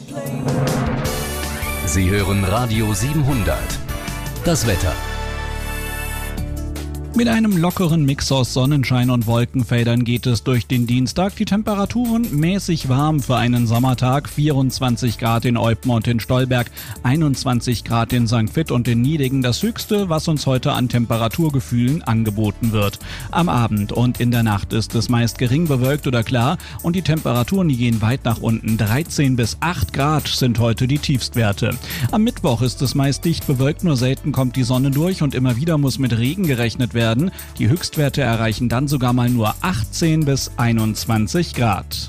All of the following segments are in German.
Sie hören Radio 700. Das Wetter. Mit einem lockeren Mix aus Sonnenschein und Wolkenfeldern geht es durch den Dienstag. Die Temperaturen mäßig warm für einen Sommertag. 24 Grad in Eupen und in Stolberg, 21 Grad in St. Vith und in Niedingen. Das Höchste, was uns heute an Temperaturgefühlen angeboten wird. Am Abend und in der Nacht ist es meist gering bewölkt oder klar und die Temperaturen gehen weit nach unten. 13 bis 8 Grad sind heute die Tiefstwerte. Am Mittwoch ist es meist dicht bewölkt, nur selten kommt die Sonne durch und immer wieder muss mit Regen gerechnet werden. Die Höchstwerte erreichen dann sogar mal nur 18 bis 21 Grad.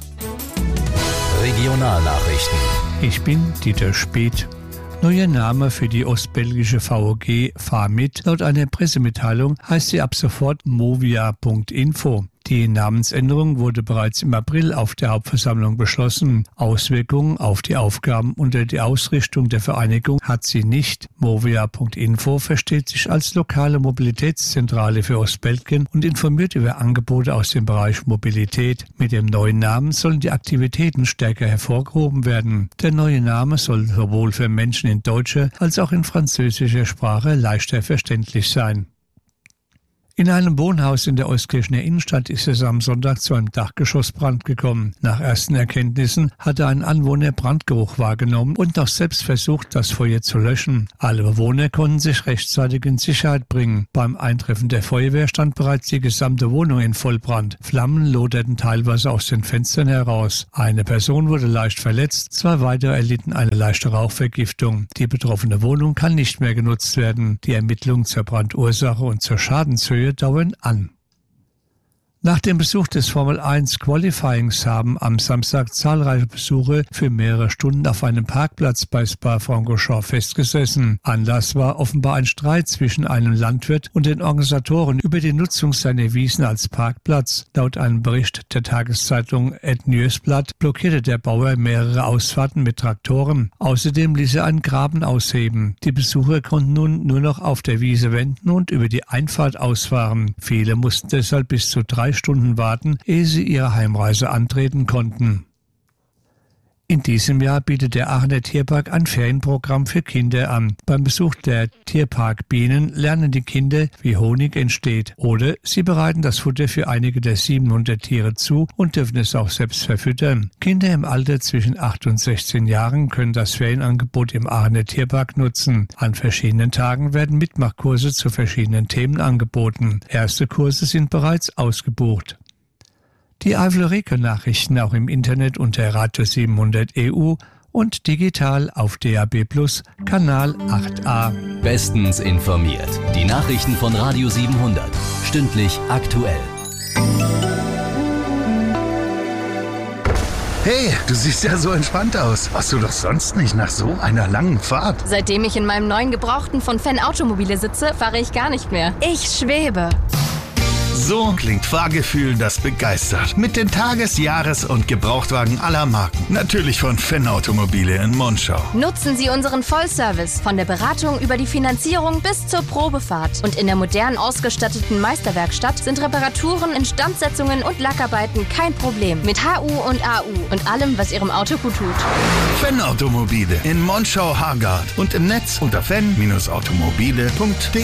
Regionalnachrichten. Ich bin Dieter Speth. Neuer Name für die ostbelgische VOG Farmit. Laut einer Pressemitteilung heißt sie ab sofort Movia.info. Die Namensänderung wurde bereits im April auf der Hauptversammlung beschlossen. Auswirkungen auf die Aufgaben und die Ausrichtung der Vereinigung hat sie nicht. Movia.info versteht sich als lokale Mobilitätszentrale für Ostbelgien und informiert über Angebote aus dem Bereich Mobilität. Mit dem neuen Namen sollen die Aktivitäten stärker hervorgehoben werden. Der neue Name soll sowohl für Menschen in deutscher als auch in französischer Sprache leichter verständlich sein. In einem Wohnhaus in der Euskirchener Innenstadt ist es am Sonntag zu einem Dachgeschossbrand gekommen. Nach ersten Erkenntnissen hatte ein Anwohner Brandgeruch wahrgenommen und noch selbst versucht, das Feuer zu löschen. Alle Bewohner konnten sich rechtzeitig in Sicherheit bringen. Beim Eintreffen der Feuerwehr stand bereits die gesamte Wohnung in Vollbrand. Flammen loderten teilweise aus den Fenstern heraus. Eine Person wurde leicht verletzt, 2 weitere erlitten eine leichte Rauchvergiftung. Die betroffene Wohnung kann nicht mehr genutzt werden. Die Ermittlungen zur Brandursache und zur Schadenshöhe dauern an. Nach dem Besuch des Formel 1 Qualifyings haben am Samstag zahlreiche Besucher für mehrere Stunden auf einem Parkplatz bei Spa-Francorchamps festgesessen. Anlass war offenbar ein Streit zwischen einem Landwirt und den Organisatoren über die Nutzung seiner Wiesen als Parkplatz. Laut einem Bericht der Tageszeitung Het Nieuwsblad blockierte der Bauer mehrere Ausfahrten mit Traktoren. Außerdem ließ er einen Graben ausheben. Die Besucher konnten nun nur noch auf der Wiese wenden und über die Einfahrt ausfahren. Viele mussten deshalb bis zu 3 Stunden warten, ehe sie ihre Heimreise antreten konnten. In diesem Jahr bietet der Aachener Tierpark ein Ferienprogramm für Kinder an. Beim Besuch der Tierpark Bienen lernen die Kinder, wie Honig entsteht. Oder sie bereiten das Futter für einige der 700 Tiere zu und dürfen es auch selbst verfüttern. Kinder im Alter zwischen 8 und 16 Jahren können das Ferienangebot im Aachener Tierpark nutzen. An verschiedenen Tagen werden Mitmachkurse zu verschiedenen Themen angeboten. Erste Kurse sind bereits ausgebucht. Die Eifel-Reke-Nachrichten auch im Internet unter Radio 700 EU und digital auf DAB+ Kanal 8a. Bestens informiert. Die Nachrichten von Radio 700. Stündlich aktuell. Hey, du siehst ja so entspannt aus. Warst du doch sonst nicht nach so einer langen Fahrt? Seitdem ich in meinem neuen Gebrauchten von Fan Automobile sitze, fahre ich gar nicht mehr. Ich schwebe. So klingt Fahrgefühl, das begeistert. Mit den Tages-, Jahres- und Gebrauchtwagen aller Marken. Natürlich von Fan Automobile in Monschau. Nutzen Sie unseren Vollservice von der Beratung über die Finanzierung bis zur Probefahrt. Und in der modern ausgestatteten Meisterwerkstatt sind Reparaturen, Instandsetzungen und Lackarbeiten kein Problem. Mit HU und AU und allem, was Ihrem Auto gut tut. Fan Automobile in Monschau-Hargard und im Netz unter fan-automobile.de.